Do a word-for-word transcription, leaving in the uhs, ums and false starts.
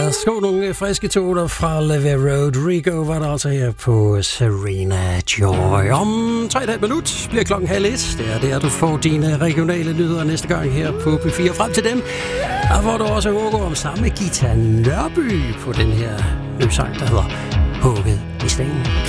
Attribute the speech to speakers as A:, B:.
A: Værsgo nogle friske toner fra Levy Rodrigo, var der altså her på Serena Joy. Om tre komma fem minut bliver klokken halv et. Det er der, du får dine regionale nyheder næste gang her på P fire. Frem til dem, og hvor du også håber om samme Gita Nørby på den her nye sang, der hedder Hugget i stenen.